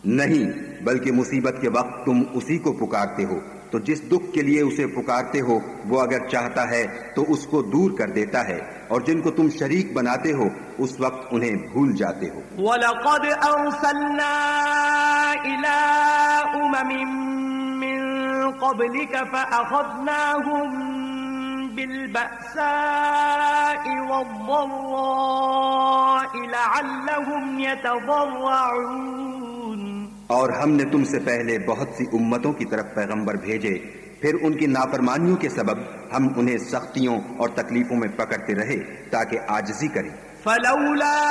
नहीं, बल्कि मुसीबत के वक्त तुम उसी को पुकारते हो, तो जिस दुख के लिए उसे पुकारते हो वो अगर चाहता है तो उसको दूर कर देता है, और जिनको तुम शरीक बनाते हो उस वक्त उन्हें भूल जाते हो। वलक़द अर्सलना इला उममिन मिन क़ब्लिक फ़अख़ज़नाहुम बिलबअसाइ वद्दर्राइ लअल्लहुम यतज़र्रऊन। और हमने तुमसे पहले बहुत सी उम्मतों की तरफ पैगंबर भेजे, फिर उनकी नाफरमानियों के सबब हम उन्हें सख्तियों और तकलीफों में पकड़ते रहे ताकि आजिज़ी करें।